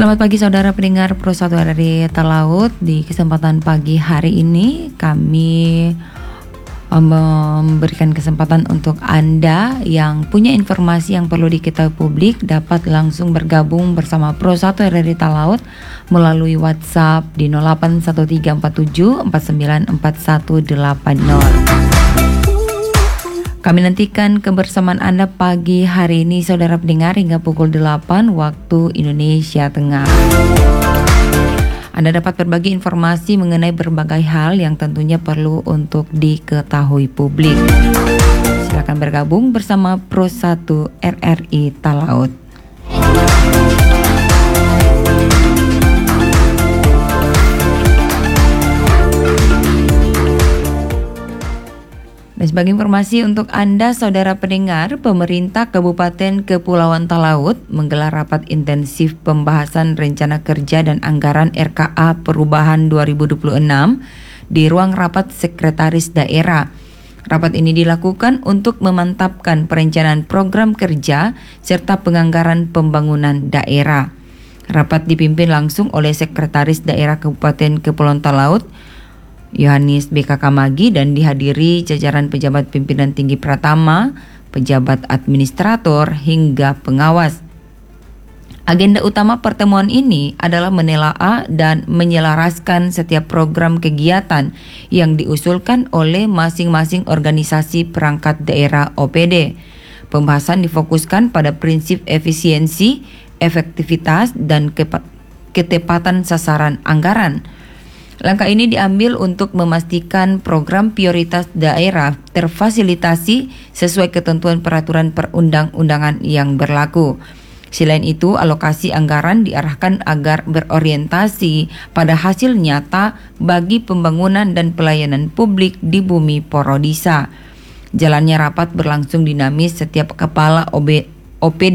Selamat pagi saudara pendengar Pro 1 RRI Talaut. Di kesempatan pagi hari ini kami memberikan kesempatan untuk Anda yang punya informasi yang perlu diketahui publik dapat langsung bergabung bersama Pro 1 RRI Talaut melalui WhatsApp di 081347 494180. Kami nantikan kebersamaan Anda pagi hari ini saudara pendengar hingga pukul 8 waktu Indonesia Tengah. Anda dapat berbagi informasi mengenai berbagai hal yang tentunya perlu untuk diketahui publik. Silakan bergabung bersama Pro 1 RRI Talaut. Dan sebagai informasi untuk Anda, saudara pendengar, pemerintah Kabupaten Kepulauan Talaut menggelar rapat intensif pembahasan rencana kerja dan anggaran RKA Perubahan 2026 di ruang rapat Sekretaris Daerah. Rapat ini dilakukan untuk memantapkan perencanaan program kerja serta penganggaran pembangunan daerah. Rapat dipimpin langsung oleh Sekretaris Daerah Kabupaten Kepulauan Talaut, Yohanes BKK Magi, dan dihadiri jajaran pejabat pimpinan tinggi Pratama, pejabat administrator hingga pengawas. Agenda utama pertemuan ini adalah menelaah dan menyelaraskan setiap program kegiatan yang diusulkan oleh masing-masing organisasi perangkat daerah OPD. Pembahasan difokuskan pada prinsip efisiensi, efektivitas, dan ketepatan sasaran anggaran. Langkah ini diambil untuk memastikan program prioritas daerah terfasilitasi sesuai ketentuan peraturan perundang-undangan yang berlaku. Selain itu, alokasi anggaran diarahkan agar berorientasi pada hasil nyata bagi pembangunan dan pelayanan publik di bumi Porodisa. Jalannya rapat berlangsung dinamis, setiap kepala OPD